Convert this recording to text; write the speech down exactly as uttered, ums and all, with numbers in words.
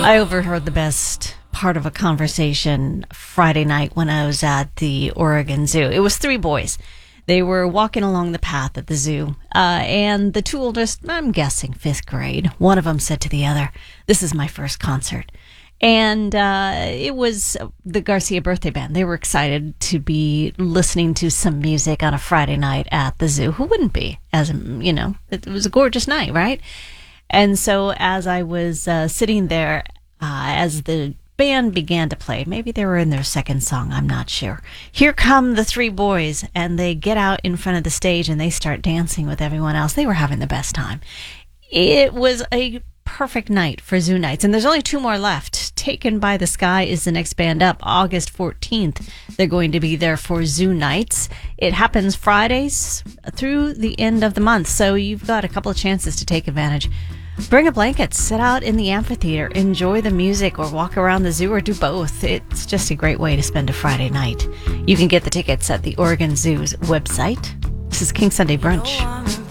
I overheard the best part of a conversation Friday night when I was at the Oregon Zoo. It was three boys. They were walking along the path at the zoo, uh, and the two oldest, I'm guessing fifth grade, one of them said to the other, "This is my first concert." And uh, it was the Garcia Birthday Band. They were excited to be listening to some music on a Friday night at the zoo. Who wouldn't be? As you know, it was a gorgeous night, right? And so as I was uh, sitting there, uh, as the band began to play, maybe they were in their second song, I'm not sure. Here come the three boys, and they get out in front of the stage and they start dancing with everyone else. They were having the best time. It was a perfect night for Zoo Nights, and there's only two more left. Taken by the Sky is the next band up. August fourteenth, they're going to be there for Zoo Nights. It happens Fridays through the end of the month, so you've got a couple of chances to take advantage. Bring a blanket, sit out in the amphitheater, enjoy the music, or walk around the zoo, or do both. It's just a great way to spend a Friday night. You can get the tickets at the Oregon Zoo's website. This is King Sunday Brunch.